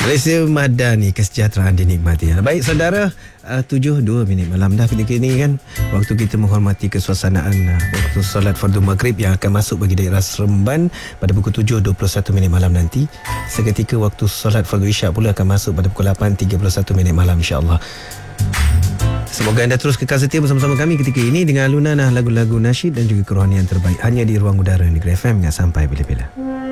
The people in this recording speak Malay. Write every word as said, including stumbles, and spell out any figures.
Malaysia Madani, kesejahteraan dinikmati. Baik saudara, uh, tujuh dua minit malam dah ketika ini kan, waktu kita menghormati kesuasanaan uh, waktu solat fardu maghrib yang akan masuk bagi daerah Seremban pada pukul tujuh dua puluh satu minit malam nanti. Seketika waktu solat fardu isyak pula akan masuk pada pukul lapan tiga puluh satu minit malam, insya-Allah. Semoga anda terus kekal setia bersama-sama kami ketika ini dengan alunan lagu-lagu nasyid dan juga kerohanian terbaik hanya di ruang udara Negeri F M yang sampai bila-bila.